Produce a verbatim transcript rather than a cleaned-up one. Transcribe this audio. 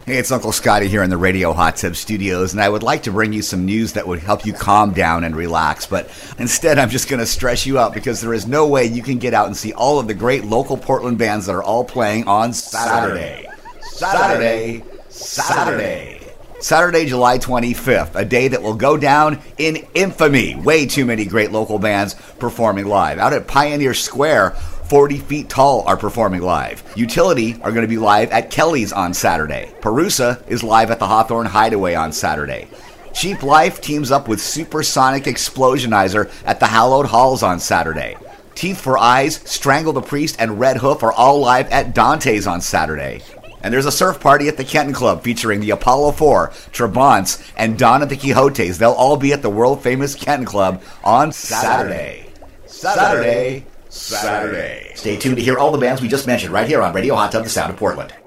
Hey, it's Uncle Scotty here in the Radio Hot Tub Studios, and I would like to bring you some news that would help you calm down and relax, but instead I'm just going to stress you out because there is no way you can get out and see all of the great local Portland bands that are all playing on Saturday. Saturday. Saturday. Saturday. Saturday, July twenty-fifth, a day that will go down in infamy. Way too many great local bands performing live. Out at Pioneer Square, forty feet Tall are performing live. Utility are going to be live at Kelly's on Saturday. Perusa is live at the Hawthorne Hideaway on Saturday. Cheap Life teams up with Supersonic Explosionizer at the Hallowed Halls on Saturday. Teeth for Eyes, Strangle the Priest, and Red Hoof are all live at Dante's on Saturday. And there's a surf party at the Kenton Club featuring the Apollo four, Trabants, and Dawn of the Quixotes. They'll all be at the world-famous Kenton Club on Saturday. Saturday. Saturday. Saturday. Stay tuned to hear all the bands we just mentioned right here on Radio Hot Tub, the Sound of Portland.